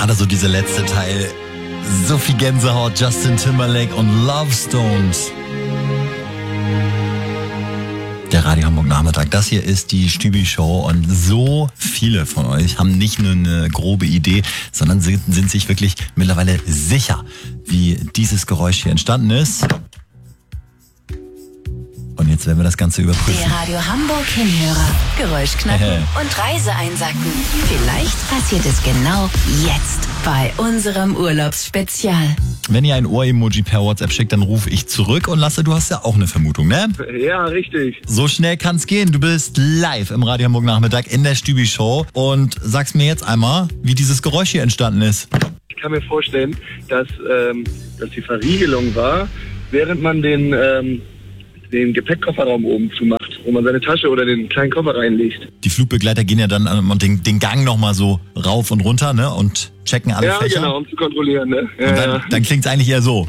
gerade so dieser letzte Teil. So viel Gänsehaut, Justin Timberlake und Love Stones. Der Radio Hamburg Nachmittag. Das hier ist die Stübi Show und so viele von euch haben nicht nur eine grobe Idee, sondern sind sich wirklich mittlerweile sicher, wie dieses Geräusch hier entstanden ist. Und jetzt werden wir das Ganze überprüfen. Der Radio Hamburg Hinhörer. Geräusch knacken und Reise einsacken. Vielleicht passiert es genau jetzt bei unserem Urlaubsspezial. Wenn ihr ein Ohr-Emoji per WhatsApp schickt, dann rufe ich zurück. Und Lasse, du hast ja auch eine Vermutung, ne? Ja, richtig. So schnell kann's gehen. Du bist live im Radio Hamburg Nachmittag in der Stübi Show und sagst mir jetzt einmal, wie dieses Geräusch hier entstanden ist. Ich kann mir vorstellen, dass die Verriegelung war, während man den Gepäckkofferraum oben zumacht, wo man seine Tasche oder den kleinen Koffer reinlegt. Die Flugbegleiter gehen ja dann den Gang nochmal so rauf und runter, ne? Und checken alle Fächer. Ja, genau, um zu kontrollieren, ne? Ja, und dann klingt's eigentlich eher so.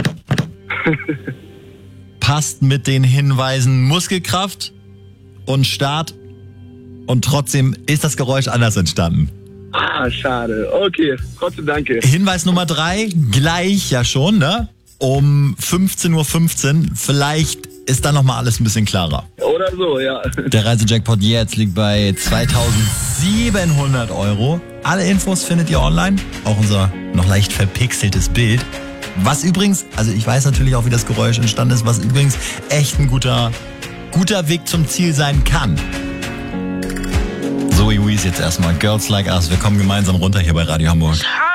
Passt mit den Hinweisen Muskelkraft und Start und trotzdem ist das Geräusch anders entstanden. Ah, schade. Okay, trotzdem danke. Hinweis Nummer 3, gleich ja schon, ne? Um 15:15 Uhr. Vielleicht ist dann nochmal alles ein bisschen klarer. Oder so, ja. Der Reisejackpot jetzt liegt bei 2.700 €. Alle Infos findet ihr online. Auch unser noch leicht verpixeltes Bild. Was übrigens, also ich weiß natürlich auch, wie das Geräusch entstanden ist, was übrigens echt ein guter Weg zum Ziel sein kann. Zoe Wees jetzt erstmal. Girls Like Us. Wir kommen gemeinsam runter hier bei Radio Hamburg.